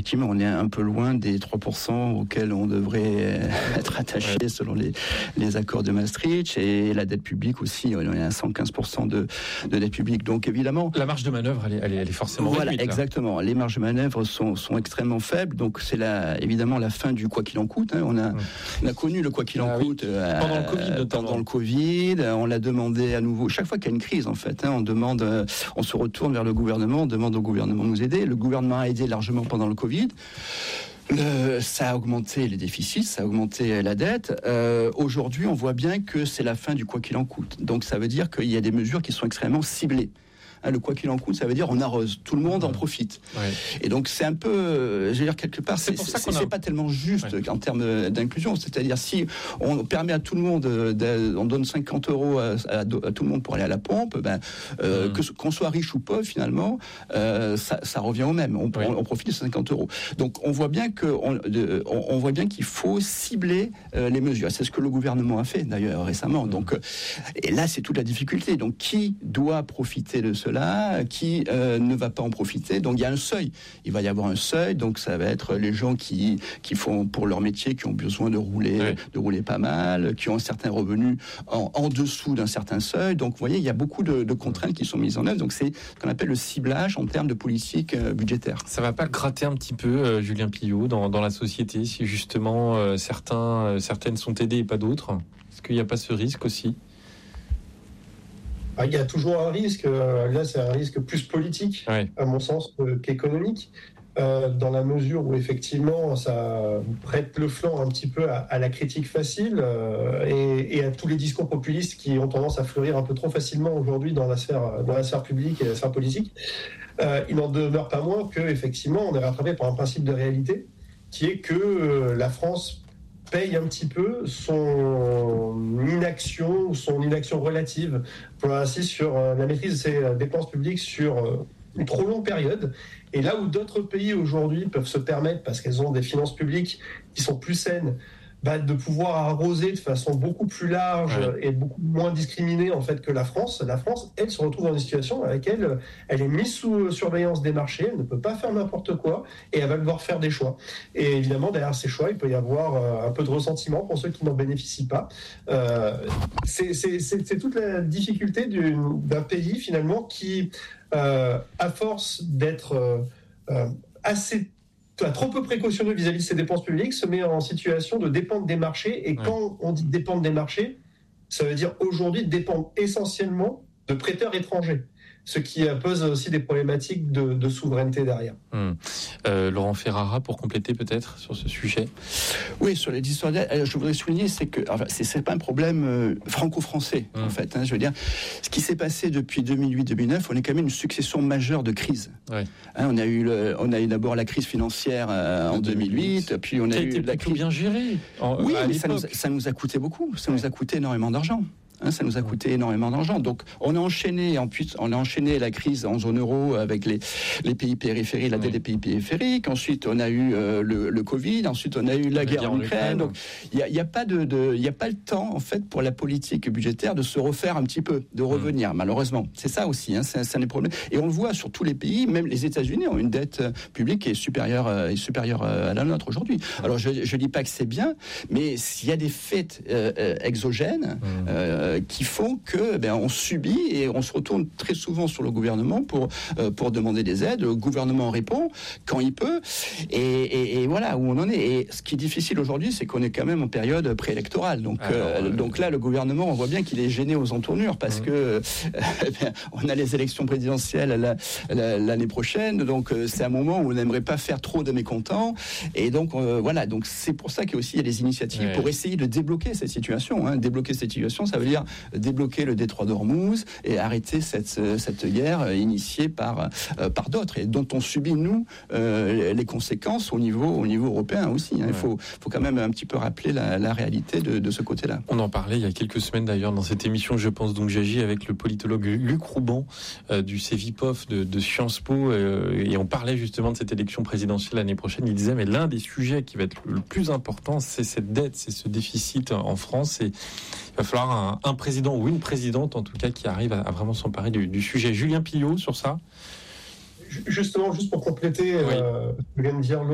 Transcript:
effectivement, on est un peu loin des 3% auxquels on devrait être attaché selon les accords de Maastricht, et la dette publique aussi, on est à 115% de dette publique. Donc évidemment, la marge de manœuvre, elle est forcément réduite. Voilà, exactement. Les marges de manœuvre sont extrêmement faibles. Donc c'est évidemment la fin du quoi qu'il en coûte. On a connu le quoi qu'il en coûte pendant le Covid, notamment. Pendant le Covid, on l'a demandé à nouveau. Chaque fois qu'il y a une crise, en fait, on se retourne vers le gouvernement, on demande au gouvernement de nous aider. Le gouvernement a aidé largement pendant le Covid. Ça a augmenté les déficits, ça a augmenté la dette. Aujourd'hui, on voit bien que c'est la fin du quoi qu'il en coûte. Donc ça veut dire qu'il y a des mesures qui sont extrêmement ciblées. Le quoi qu'il en coûte, ça veut dire on arrose, tout le monde en profite. Ouais. Et donc c'est un peu, je veux dire quelque part, c'est pas tellement juste en termes d'inclusion. C'est-à-dire si on permet à tout le monde, on donne 50 € à tout le monde pour aller à la pompe, qu'on soit riche ou pauvre finalement, ça revient au même. On profite de 50 €. Donc on voit bien on voit bien qu'il faut cibler les mesures. C'est ce que le gouvernement a fait d'ailleurs récemment. Donc et là c'est toute la difficulté. Donc qui doit profiter de cela? Qui ne va pas en profiter. Donc il y a un seuil. Il va y avoir un seuil. Donc ça va être les gens qui font pour leur métier, qui ont besoin de rouler pas mal, qui ont un certain revenu en dessous d'un certain seuil. Donc vous voyez, il y a beaucoup de contraintes qui sont mises en œuvre. Donc c'est ce qu'on appelle le ciblage en termes de politique budgétaire. Ça va pas gratter un petit peu, Julien Pillot, dans la société, si justement certaines sont aidées et pas d'autres? Est-ce qu'il n'y a pas ce risque aussi? Il y a toujours un risque, là c'est un risque plus politique, à mon sens, qu'économique, dans la mesure où effectivement ça prête le flanc un petit peu à la critique facile et à tous les discours populistes qui ont tendance à fleurir un peu trop facilement aujourd'hui dans la sphère publique et la sphère politique. Il n'en demeure pas moins qu'effectivement on est rattrapé par un principe de réalité qui est que la France paye un petit peu son inaction relative, pour ainsi sur la maîtrise de ses dépenses publiques sur une trop longue période. Et là où d'autres pays aujourd'hui peuvent se permettre, parce qu'elles ont des finances publiques qui sont plus saines, de pouvoir arroser de façon beaucoup plus large et beaucoup moins discriminée en fait que la France, elle se retrouve dans une situation dans laquelle elle est mise sous surveillance des marchés, elle ne peut pas faire n'importe quoi et elle va devoir faire des choix. Et évidemment, derrière ces choix, il peut y avoir un peu de ressentiment pour ceux qui n'en bénéficient pas. C'est toute la difficulté d'un pays finalement qui, à force d'être trop peu précautionneux vis-à-vis de ses dépenses publiques, se met en situation de dépendre des marchés. Et quand on dit dépendre des marchés, ça veut dire aujourd'hui dépendre essentiellement de prêteurs étrangers. Ce qui pose aussi des problématiques de souveraineté derrière. Laurent Ferrara, pour compléter peut-être sur ce sujet. Oui, sur les histoires d'aide, je voudrais souligner, c'est que c'est pas un problème franco-français en fait. Je veux dire, ce qui s'est passé depuis 2008-2009, on est quand même une succession majeure de crises. On a eu d'abord la crise financière en 2008, puis on a eu la crise bien gérée. Oui, mais ça nous a coûté beaucoup. Ça nous a coûté énormément d'argent. Ça nous a coûté énormément d'argent. Donc, on a enchaîné la crise en zone euro avec les pays périphériques, la dette des pays périphériques. Ensuite, on a eu le Covid. Ensuite, on a eu la guerre en Ukraine. Donc, il y a pas le temps, en fait, pour la politique budgétaire de se refaire un petit peu, de revenir, malheureusement. C'est ça aussi, c'est un des problèmes. Et on le voit sur tous les pays, même les États-Unis ont une dette publique qui est supérieure à la nôtre aujourd'hui. Alors, je dis pas que c'est bien, mais s'il y a des faits exogènes, qui font que on subit et on se retourne très souvent sur le gouvernement pour demander des aides. Le gouvernement répond quand il peut et voilà où on en est. Et ce qui est difficile aujourd'hui, c'est qu'on est quand même en période préélectorale. Donc là, le gouvernement, on voit bien qu'il est gêné aux entournures parce que on a les élections présidentielles l'année prochaine. Donc c'est un moment où on n'aimerait pas faire trop de mécontents. Et donc voilà. Donc c'est pour ça qu'il y a des initiatives pour essayer de débloquer cette situation. Débloquer cette situation, ça veut dire débloquer le détroit d'Ormuz et arrêter cette guerre initiée par d'autres et dont on subit nous les conséquences au niveau européen aussi. Il faut quand même un petit peu rappeler la réalité de ce côté-là. On en parlait il y a quelques semaines d'ailleurs dans cette émission Je pense donc j'agis avec le politologue Luc Rouban du CEVIPOF de Sciences Po et on parlait justement de cette élection présidentielle l'année prochaine. Il disait mais l'un des sujets qui va être le plus important, c'est cette dette, c'est ce déficit en France et il va falloir un président ou une présidente en tout cas qui arrive à vraiment s'emparer du sujet. Julien Pillot sur ça. Justement, juste pour compléter, je viens de dire